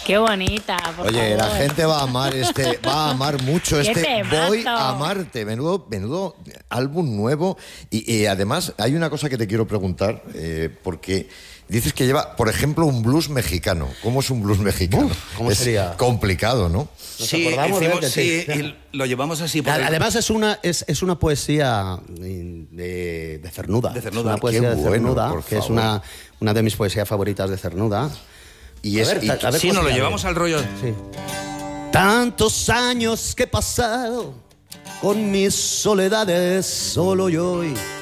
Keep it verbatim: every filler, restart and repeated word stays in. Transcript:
Qué bonita, por Oye, favor. la gente va a amar este, va a amar mucho ¡Qué este temazo! Voy a amarte. Menudo, menudo álbum nuevo. Y, y además hay una cosa que te quiero preguntar, eh, porque dices que lleva, por ejemplo, un blues mexicano. ¿Cómo es un blues mexicano? Uf, ¿cómo es sería? complicado, ¿no? Nos Sí, acordamos de hicimos- él, sí, sí. y lo llevamos así. por el- Además es una, es, es una poesía de, de Cernuda. De Cernuda. Es una poesía Qué de bueno, Cernuda, por que es favor. una, una de mis poesías favoritas de Cernuda. Y A es, ver, y- a ver Sí, cómo nos lo se llevamos llama. al rollo. Sí. Tantos años que he pasado con mis soledades solo yo y